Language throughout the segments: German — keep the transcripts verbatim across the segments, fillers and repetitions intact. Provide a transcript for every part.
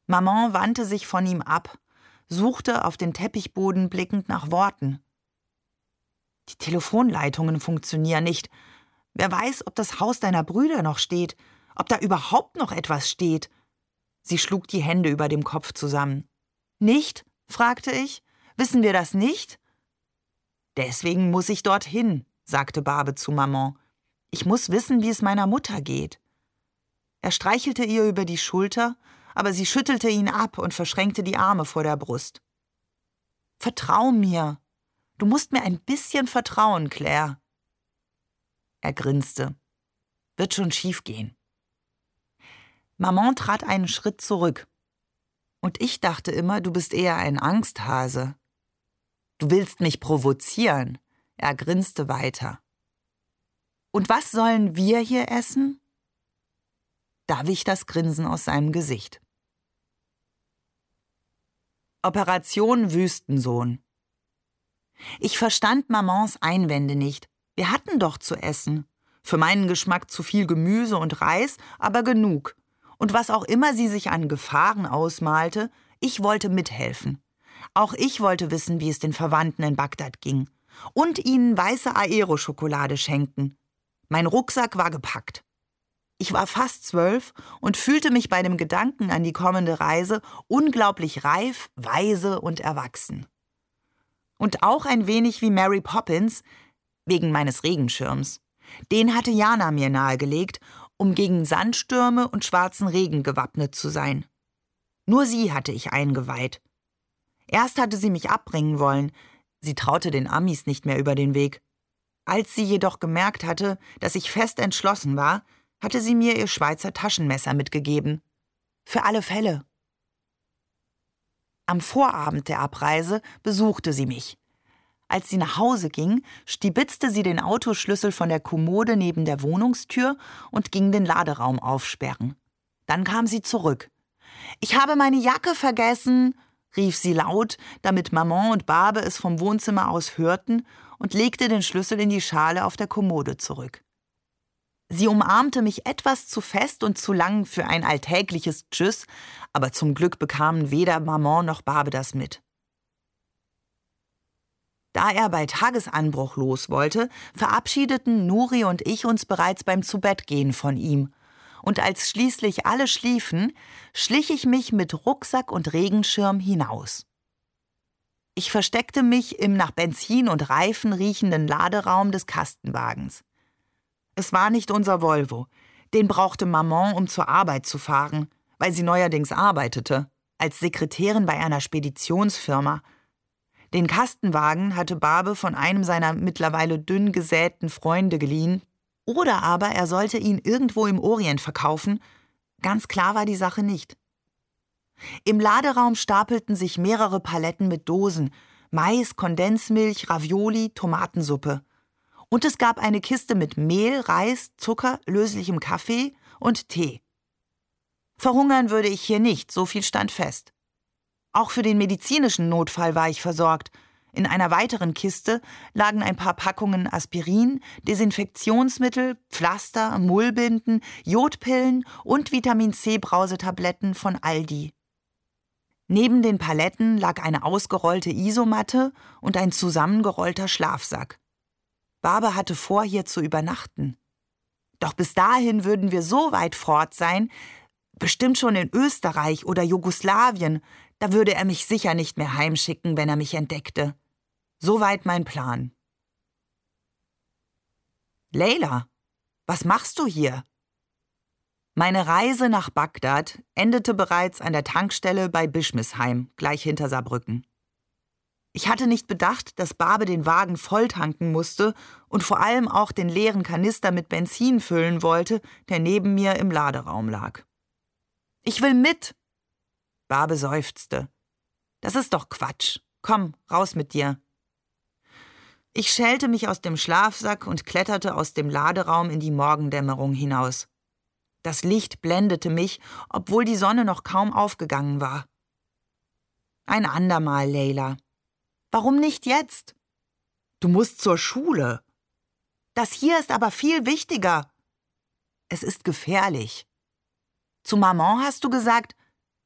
Maman wandte sich von ihm ab, suchte auf den Teppichboden blickend nach Worten. »Die Telefonleitungen funktionieren nicht. Wer weiß, ob das Haus deiner Brüder noch steht, ob da überhaupt noch etwas steht.« Sie schlug die Hände über dem Kopf zusammen. »Nicht?« fragte ich. »Wissen wir das nicht?« »Deswegen muss ich dorthin«, sagte Barbe zu Maman. »Ich muss wissen, wie es meiner Mutter geht.« Er streichelte ihr über die Schulter, aber sie schüttelte ihn ab und verschränkte die Arme vor der Brust. »Vertrau mir. Du musst mir ein bisschen vertrauen, Claire.« Er grinste. »Wird schon schief gehen.« Maman trat einen Schritt zurück. »Und ich dachte immer, du bist eher ein Angsthase.« »Du willst mich provozieren.« Er grinste weiter. »Und was sollen wir hier essen?« Da wich das Grinsen aus seinem Gesicht. Operation Wüstensohn. Ich verstand Mamans Einwände nicht. Wir hatten doch zu essen. Für meinen Geschmack zu viel Gemüse und Reis, aber genug. Und was auch immer sie sich an Gefahren ausmalte, ich wollte mithelfen. Auch ich wollte wissen, wie es den Verwandten in Bagdad ging. Und ihnen weiße Aero-Schokolade schenken. Mein Rucksack war gepackt. Ich war fast zwölf und fühlte mich bei dem Gedanken an die kommende Reise unglaublich reif, weise und erwachsen. Und auch ein wenig wie Mary Poppins, wegen meines Regenschirms. Den hatte Jana mir nahegelegt, um gegen Sandstürme und schwarzen Regen gewappnet zu sein. Nur sie hatte ich eingeweiht. Erst hatte sie mich abbringen wollen, sie traute den Amis nicht mehr über den Weg. Als sie jedoch gemerkt hatte, dass ich fest entschlossen war, hatte sie mir ihr Schweizer Taschenmesser mitgegeben. Für alle Fälle. Am Vorabend der Abreise besuchte sie mich. Als sie nach Hause ging, stibitzte sie den Autoschlüssel von der Kommode neben der Wohnungstür und ging den Laderaum aufsperren. Dann kam sie zurück. »Ich habe meine Jacke vergessen«, rief sie laut, damit Maman und Barbe es vom Wohnzimmer aus hörten, und legte den Schlüssel in die Schale auf der Kommode zurück. Sie umarmte mich etwas zu fest und zu lang für ein alltägliches Tschüss, aber zum Glück bekamen weder Maman noch Barbe das mit. Da er bei Tagesanbruch los wollte, verabschiedeten Nuri und ich uns bereits beim Zubettgehen von ihm. Und als schließlich alle schliefen, schlich ich mich mit Rucksack und Regenschirm hinaus. Ich versteckte mich im nach Benzin und Reifen riechenden Laderaum des Kastenwagens. Es war nicht unser Volvo. Den brauchte Maman, um zur Arbeit zu fahren, weil sie neuerdings arbeitete, als Sekretärin bei einer Speditionsfirma. Den Kastenwagen hatte Barbe von einem seiner mittlerweile dünn gesäten Freunde geliehen. Oder aber er sollte ihn irgendwo im Orient verkaufen. Ganz klar war die Sache nicht. Im Laderaum stapelten sich mehrere Paletten mit Dosen, Mais, Kondensmilch, Ravioli, Tomatensuppe. Und es gab eine Kiste mit Mehl, Reis, Zucker, löslichem Kaffee und Tee. Verhungern würde ich hier nicht, so viel stand fest. Auch für den medizinischen Notfall war ich versorgt. In einer weiteren Kiste lagen ein paar Packungen Aspirin, Desinfektionsmittel, Pflaster, Mullbinden, Jodpillen und Vitamin-C-Brausetabletten von Aldi. Neben den Paletten lag eine ausgerollte Isomatte und ein zusammengerollter Schlafsack. Barbe hatte vor, hier zu übernachten. Doch bis dahin würden wir so weit fort sein, bestimmt schon in Österreich oder Jugoslawien, da würde er mich sicher nicht mehr heimschicken, wenn er mich entdeckte. Soweit mein Plan. »Leila, was machst du hier?« Meine Reise nach Bagdad endete bereits an der Tankstelle bei Bischmisheim, gleich hinter Saarbrücken. Ich hatte nicht bedacht, dass Barbe den Wagen volltanken musste und vor allem auch den leeren Kanister mit Benzin füllen wollte, der neben mir im Laderaum lag. »Ich will mit!« Barbe seufzte. »Das ist doch Quatsch. Komm, raus mit dir.« Ich schälte mich aus dem Schlafsack und kletterte aus dem Laderaum in die Morgendämmerung hinaus. Das Licht blendete mich, obwohl die Sonne noch kaum aufgegangen war. »Ein andermal, Leila.« »Warum nicht jetzt?« »Du musst zur Schule.« »Das hier ist aber viel wichtiger.« »Es ist gefährlich.« »Zu Maman hast du gesagt?«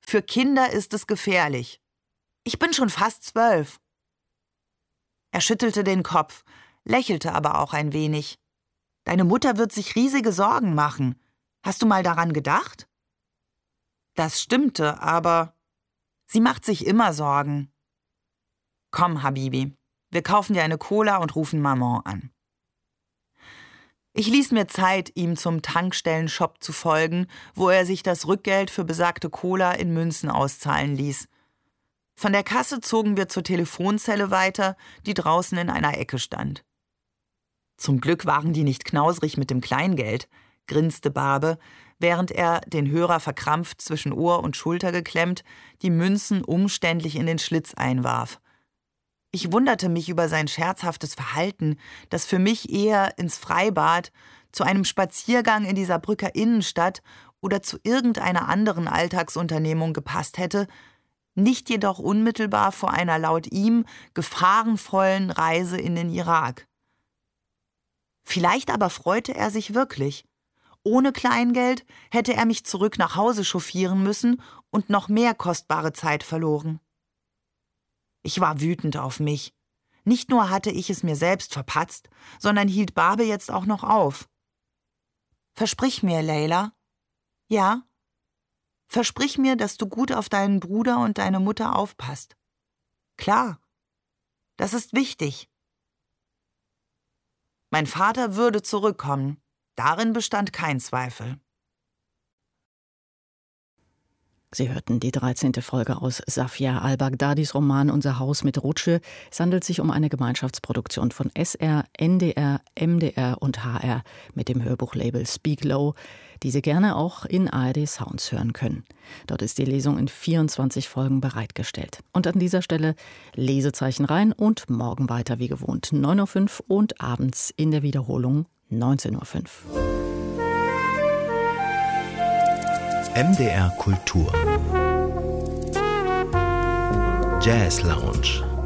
Für Kinder ist es gefährlich. Ich bin schon fast zwölf. Er schüttelte den Kopf, lächelte aber auch ein wenig. Deine Mutter wird sich riesige Sorgen machen. Hast du mal daran gedacht? Das stimmte, aber sie macht sich immer Sorgen. Komm, Habibi, wir kaufen dir eine Cola und rufen Maman an. Ich ließ mir Zeit, ihm zum Tankstellenshop zu folgen, wo er sich das Rückgeld für besagte Cola in Münzen auszahlen ließ. Von der Kasse zogen wir zur Telefonzelle weiter, die draußen in einer Ecke stand. Zum Glück waren die nicht knausrig mit dem Kleingeld, grinste Barbe, während er, den Hörer verkrampft zwischen Ohr und Schulter geklemmt, die Münzen umständlich in den Schlitz einwarf. Ich wunderte mich über sein scherzhaftes Verhalten, das für mich eher ins Freibad, zu einem Spaziergang in die Saarbrücker Innenstadt oder zu irgendeiner anderen Alltagsunternehmung gepasst hätte, nicht jedoch unmittelbar vor einer laut ihm gefahrenvollen Reise in den Irak. Vielleicht aber freute er sich wirklich. Ohne Kleingeld hätte er mich zurück nach Hause chauffieren müssen und noch mehr kostbare Zeit verloren. Ich war wütend auf mich. Nicht nur hatte ich es mir selbst verpatzt, sondern hielt Barbe jetzt auch noch auf. Versprich mir, Leila. Ja? Versprich mir, dass du gut auf deinen Bruder und deine Mutter aufpasst. Klar. Das ist wichtig. Mein Vater würde zurückkommen. Darin bestand kein Zweifel. Sie hörten die dreizehnte Folge aus Safia al-Baghdadis Roman Unser Haus mit Rutsche. Es handelt sich um eine Gemeinschaftsproduktion von S R, N D R, M D R und H R mit dem Hörbuchlabel Speak Low, die Sie gerne auch in A R D Sounds hören können. Dort ist die Lesung in vierundzwanzig Folgen bereitgestellt. Und an dieser Stelle Lesezeichen rein und morgen weiter wie gewohnt neun Uhr fünf und abends in der Wiederholung neunzehn Uhr fünf. M D R Kultur Jazz Lounge.